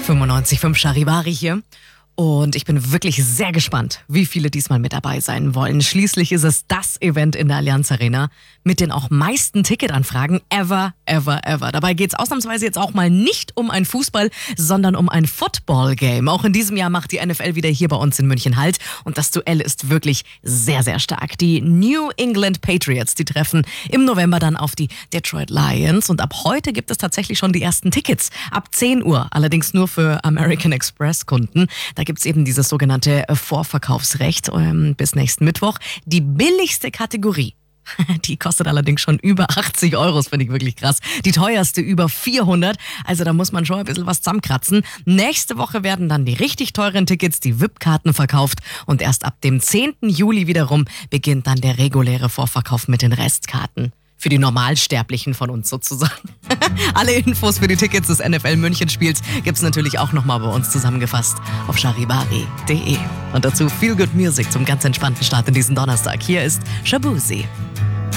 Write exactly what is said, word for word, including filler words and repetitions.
fünfundneunzig Komma fünf Charivari hier. Und ich bin wirklich sehr gespannt, wie viele diesmal mit dabei sein wollen. Schließlich ist es das Event in der Allianz Arena mit den auch meisten Ticketanfragen ever, ever, ever. Dabei geht es ausnahmsweise jetzt auch mal nicht um ein Fußball, sondern um ein Football-Game. Auch in diesem Jahr macht die N F L wieder hier bei uns in München Halt. Und das Duell ist wirklich sehr, sehr stark. Die New England Patriots, die treffen im November dann auf die Detroit Lions. Und ab heute gibt es tatsächlich schon die ersten Tickets. Ab zehn Uhr, allerdings nur für American Express-Kunden. Da gibt es eben dieses sogenannte Vorverkaufsrecht ähm, bis nächsten Mittwoch. Die billigste Kategorie, die kostet allerdings schon über achtzig Euro, das finde ich wirklich krass. Die teuerste über vierhundert, also da muss man schon ein bisschen was zusammenkratzen. Nächste Woche werden dann die richtig teuren Tickets, die V I P-Karten verkauft und erst ab dem zehnten Juli wiederum beginnt dann der reguläre Vorverkauf mit den Restkarten. Für die Normalsterblichen von uns sozusagen. Alle Infos für die Tickets des N F L München-Spiels gibt's natürlich auch nochmal bei uns zusammengefasst auf charivari punkt de. Und dazu viel Good Music zum ganz entspannten Start in diesen Donnerstag. Hier ist Shaboozey.